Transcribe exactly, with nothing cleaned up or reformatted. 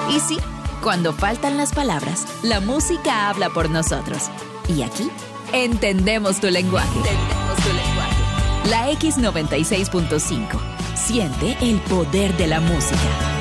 Y sí, cuando faltan las palabras, la música habla por nosotros. Y aquí entendemos tu lenguaje. Entendemos tu lenguaje. La X noventa y seis punto cinco. Siente el poder de la música.